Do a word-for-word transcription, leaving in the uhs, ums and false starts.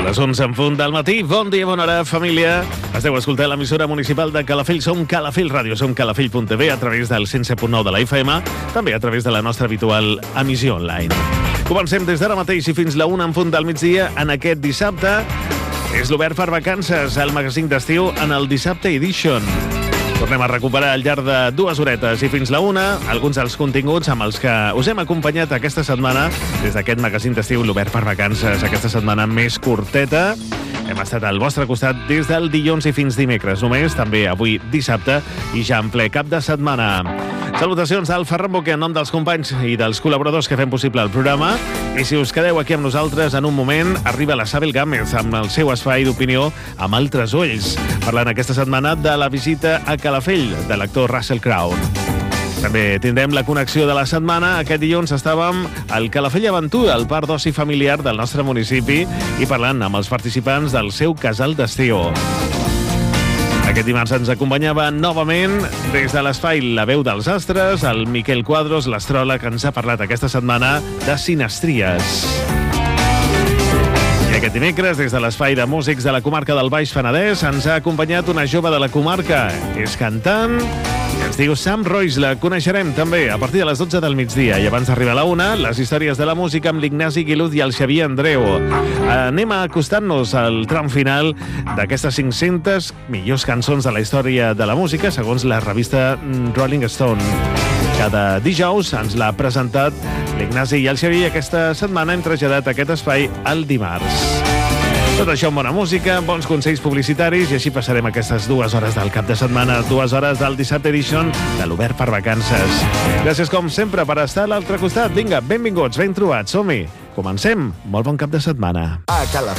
Les onze en punt del matí. Bon dia, bona hora, família. Esteu escoltant l'emissora municipal de Calafell. Som Calafell Ràdio, som calafell punt tv a través del cent set punt nou de la F M, també a través de la nostra habitual emissió online. Comencem des d'ara mateix i fins la una en punt del migdia en aquest dissabte. És l'Obert per Vacances, el magazín d'estiu en el Dissabte Edition. Tornem a recuperar al llarg de dues horetes i fins la una alguns dels continguts amb els que us hem acompanyat aquesta setmana des d'aquest magazín d'estiu, l'Obert per Vacances. Aquesta setmana més curteta. Hem estat al vostre costat des del dilluns i fins dimecres. Només també avui dissabte i ja en ple cap de setmana. Salutacions al Ferran Boquer en nom dels companys i dels col·laboradors que fem possible el programa. I si us quedeu aquí amb nosaltres, en un moment arriba la Sabel Gámez amb el seu espai d'opinió amb altres ulls, parlant aquesta setmana de la visita a Calafell de l'actor Russell Crowe. També tindrem la connexió de la setmana. Aquest dilluns estàvem al Calafell Aventura, el parc d'oci familiar del nostre municipi, i parlant amb els participants del seu casal d'estiu. Aquest dimarts ens acompanyava novament des de l'espai La Veu dels Astres, el Miquel Quadros, l'astròleg, que ens ha parlat aquesta setmana de sinastries. I aquest dimecres, des de l'espai de músics de la comarca del Baix Penedès, ens ha acompanyat una jove de la comarca. És cantant, es diu Sam Royce. La coneixerem també a partir de les dotze del migdia. I abans d'arribar a la una, les històries de la música amb l'Ignasi Guiluz i el Xavier Andreu. Anem a acostant-nos al tram final d'aquestes cinc-centes millors cançons de la història de la música, segons la revista Rolling Stone. Cada dijous ens l'ha presentat l'Ignasi i el Xavier, i aquesta setmana hem traslladat aquest espai al dimarts. Tot això amb bona música, bons consells publicitaris, i així passarem aquestes dues hores del cap de setmana, dues hores del Dissabte Edition de l'Obert per Vacances. Gràcies, com sempre, per estar a l'altre costat. Vinga, benvinguts, ben trobats, som-hi. Comencem. Molt bon cap de setmana. A